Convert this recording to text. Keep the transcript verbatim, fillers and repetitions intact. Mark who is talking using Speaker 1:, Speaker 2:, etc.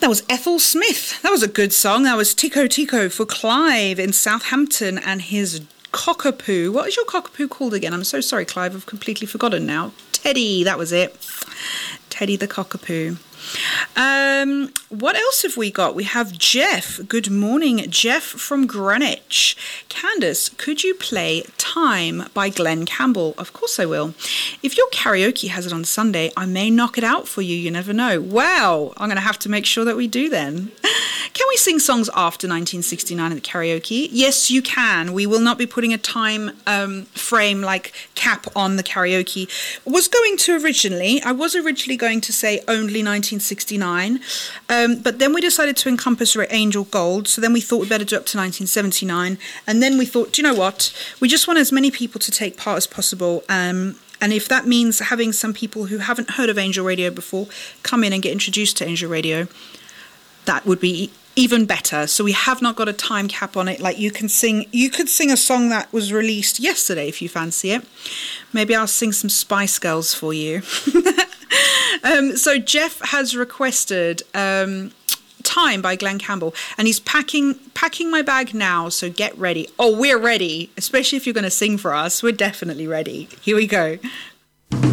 Speaker 1: That was Ethel Smith. That was a good song. That was Tico Tico for Clive in Southampton and his cockapoo. What is your cockapoo called again? I'm so sorry, Clive. I've completely forgotten now. Teddy, that was it. Teddy the cockapoo. Um, what else have we got? We have Jeff. Good morning, Jeff from Greenwich. Candace, could you play Time by Glenn Campbell? Of course I will. If your karaoke has it on Sunday, I may knock it out for you. You never know. Wow, I'm going to have to make sure that we do then. Can we sing songs after nineteen sixty-nine at the karaoke? Yes, you can. We will not be putting a time um, frame like cap on the karaoke. Was going to originally, I was originally going to say only nineteen sixty-nine, um, but then we decided to encompass Angel Gold, so then we thought we'd better do up to nineteen seventy-nine, and then we thought, do you know what? We just want as many people to take part as possible, um, and if that means having some people who haven't heard of Angel Radio before come in and get introduced to Angel Radio, that would be even better. So we have not got a time cap on it. Like you can sing, you could sing a song that was released yesterday if you fancy it. Maybe I'll sing some Spice Girls for you. um, so Jeff has requested um, Time by Glenn Campbell, and he's packing packing my bag now. So get ready. Oh, we're ready, especially if you're going to sing for us. We're definitely ready. Here we go.